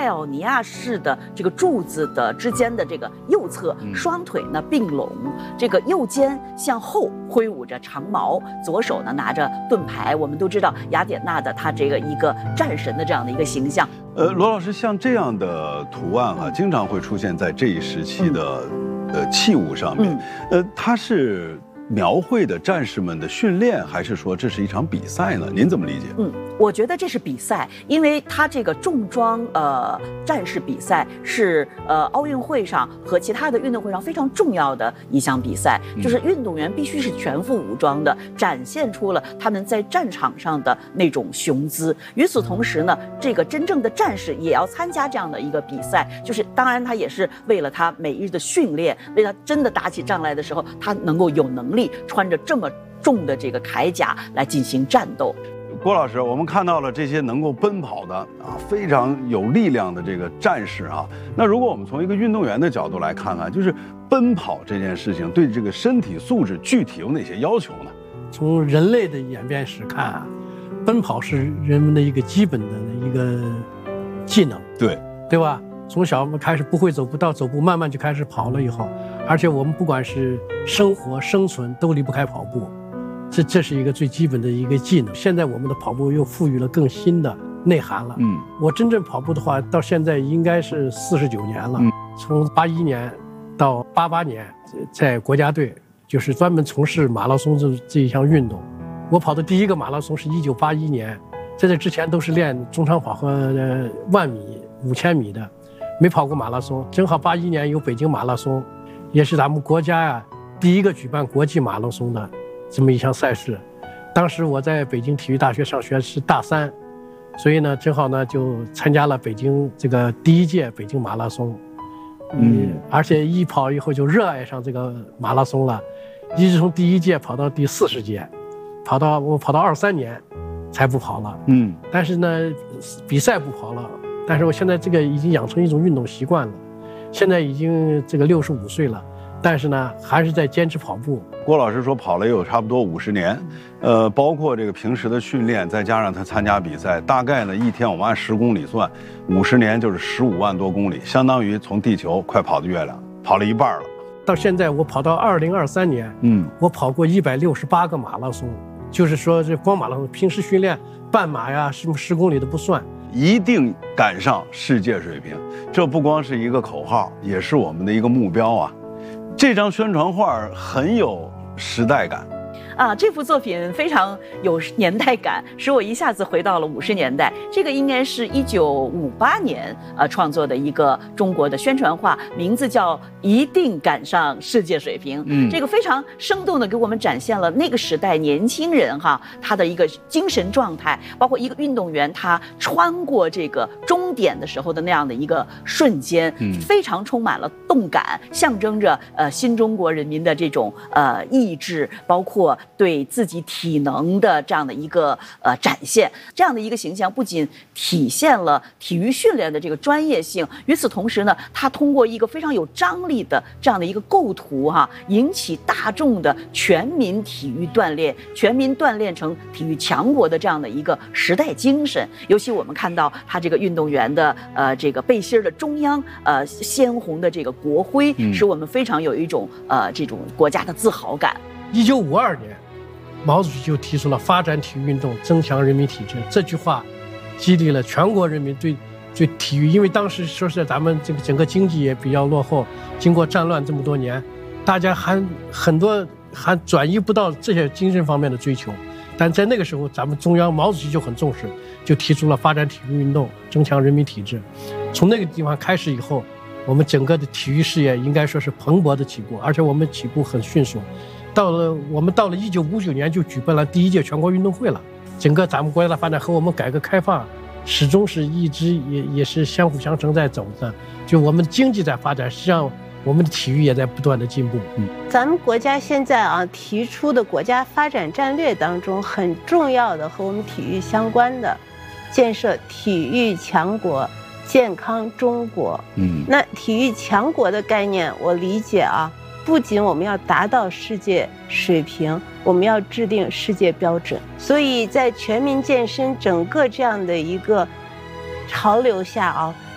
戴奥尼亚式的这个柱子的之间的这个右侧，双腿呢并拢，这个右肩向后挥舞着长矛，左手呢拿着盾牌。我们都知道雅典娜的她这个一个战神的这样的一个形象。 罗老师，像这样的图案啊，经常会出现在这一时期的器物上面。它是描绘的战士们的训练，还是说这是一场比赛呢？您怎么理解？ 我觉得这是比赛，因为它这个重装战士比赛是奥运会上和其他的运动会上非常重要的一项比赛，就是运动员必须是全副武装的，展现出了他们在战场上的那种雄姿。与此同时呢，这个真正的战士也要参加这样的一个比赛，就是当然他也是为了他每日的训练，为他真的打起仗来的时候，他能够有能力穿着这么重的这个铠甲来进行战斗。 郭老师，我们看到了这些能够奔跑的非常有力量的这个战士啊。那如果我们从一个运动员的角度来看看，就是奔跑这件事情对这个身体素质具体有哪些要求呢？ 从人类的演变史看啊，奔跑是人们的一个基本的一个技能，对吧？从小我们开始不会走步到走步，慢慢就开始跑了以后，而且我们不管是生活生存都离不开跑步。这是一个最基本的一个技能。现在我们的跑步又赋予了更新的内涵了。我真正跑步的话，到现在应该是49年了。从81年到88年，在国家队就是专门从事马拉松这一项运动。我跑的第一个马拉松是1981年，在这之前都是练中长跑和10000米、5000米的，没跑过马拉松。正好81年有北京马拉松，也是咱们国家第一个举办国际马拉松的这么一项赛事。当时我在北京体育大学上学是大3，所以呢正好呢就参加了北京这个第1届北京马拉松。而且一跑以后就热爱上这个马拉松了，一直从第1届跑到第40届，我跑到23年才不跑了。但是呢比赛不跑了，但是我现在这个已经养成一种运动习惯了，现在已经这个65岁了，但是呢还是在坚持跑步。 郭老师说跑了也有差不多50年，包括这个平时的训练，再加上他参加比赛，大概呢一天我们按10公里算，50年就是15万多公里，相当于从地球快跑到月亮，跑了一半了。 到现在我跑到2023年，我跑过168个马拉松，就是说这光马拉松，平时训练半马呀什么10公里都不算。 一定赶上世界水平，这不光是一个口号，也是我们的一个目标啊。这张宣传画很有时代感这幅作品非常有年代感，使我一下子回到了50年代。这个应该是1958年创作的一个中国的宣传画，名字叫《一定赶上世界水平》。这个非常生动的给我们展现了那个时代年轻人他的一个精神状态，包括一个运动员他穿过这个终点的时候的那样的一个瞬间，非常充满了动感，象征着新中国人民的这种意志，包括对自己体能的这样的一个展现。这样的一个形象不仅体现了体育训练的这个专业性，与此同时呢，它通过一个非常有张力的这样的一个构图引起大众的全民体育锻炼，全民锻炼成体育强国的这样的一个时代精神。尤其我们看到他这个运动员的这个背心的中央鲜红的这个国徽，使我们非常有一种这种国家的自豪感。 1952年，毛主席就提出了发展体育运动，增强人民体质。这句话激励了全国人民对体育，因为当时说实在咱们这个整个经济也比较落后，经过战乱这么多年，大家很多还转移不到这些精神方面的追求。但在那个时候，咱们中央毛主席就很重视，就提出了发展体育运动，增强人民体质。从那个地方开始以后，我们整个的体育事业应该说是蓬勃的起步，而且我们起步很迅速。我们到了1959年就举办了第1届全国运动会了。整个咱们国家的发展和我们改革开放始终是一直也是相辅相成在走的。就我们经济在发展，实际上我们的体育也在不断的进步。 咱们国家现在提出的国家发展战略当中很重要的和我们体育相关的，建设体育强国，健康中国。那体育强国的概念，我理解不仅我们要达到世界水平，我们要制定世界标准。所以在全民健身整个这样的一个潮流下